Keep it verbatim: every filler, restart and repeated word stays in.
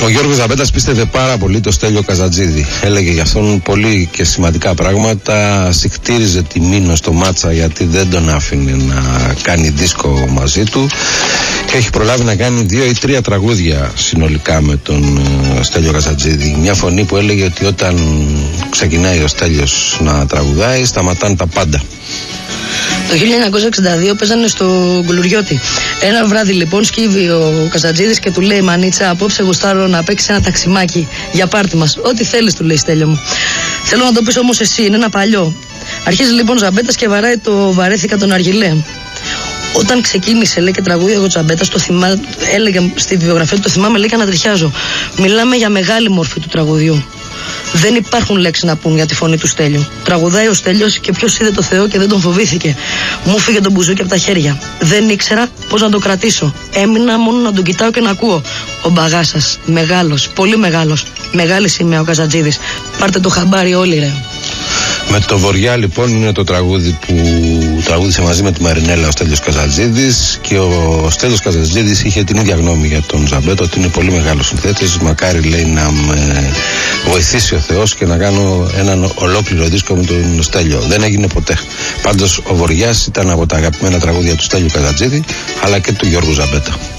Ο Γιώργος Ζαμπέτας πίστευε πάρα πολύ το Στέλιο Καζατζίδη. Έλεγε για αυτόν πολύ και σημαντικά πράγματα. Συχτήριζε τη Μήνο στο Μάτσα γιατί δεν τον άφηνε να κάνει δίσκο μαζί του. Και έχει προλάβει να κάνει δύο ή τρία τραγούδια συνολικά με τον Στέλιο Καζατζίδη. Μια φωνή που έλεγε ότι όταν ξεκινάει ο Στέλιος να τραγουδάει, σταματάνε τα πάντα. Το χίλια εννιακόσια εξήντα δύο παίζανε στο Γκουλουριώτη. Ένα βράδυ λοιπόν σκύβει ο Καζατζίδης και του λέει: Μανίτσα, απόψε γουστάρω να παίξει ένα ταξιμάκι για πάρτι μας. Ό,τι θέλεις, του λέει, Στέλιο μου. Θέλω να το πεις όμως εσύ, είναι ένα παλιό. Αρχίζει λοιπόν ο Ζαμπέτας και βαράει το Βαρέθηκα τον Αργιλέ. Όταν ξεκίνησε, λέει, και τραγούδι ο Ζαμπέτας, το θυμά, έλεγε στη βιογραφία του, το θυμάμαι, λέει, και ανατριχιάζω. Μιλάμε για μεγάλη μορφή του τραγουδιού. Δεν υπάρχουν λέξεις να πούν για τη φωνή του Στέλιου. Τραγουδάει ο Στέλιος και ποιος είδε το Θεό και δεν τον φοβήθηκε. Μου φύγε το μπουζούκι από τα χέρια. Δεν ήξερα πώς να το κρατήσω. Έμεινα μόνο να τον κοιτάω και να ακούω. Ο Μπαγάσας, μεγάλος, πολύ μεγάλος. Μεγάλη σημαία ο Καζατζίδης. Πάρτε το χαμπάρι όλοι, ρε. Με το Βοριά λοιπόν είναι το τραγούδι που τραγούδισε μαζί με τη Μαρινέλα ο Στέλιος Καζατζίδης, και ο Στέλιος Καζατζίδης είχε την ίδια γνώμη για τον Ζαμπέτο, ότι είναι πολύ μεγάλος συνθέτης. Μακάρι, λέει, να με βοηθήσει ο Θεός και να κάνω έναν ολόκληρο δίσκο με τον Στέλιο. Δεν έγινε ποτέ. Πάντως ο Βοριάς ήταν από τα αγαπημένα τραγούδια του Στέλιου Καζατζίδη αλλά και του Γιώργου Ζαμπέτα.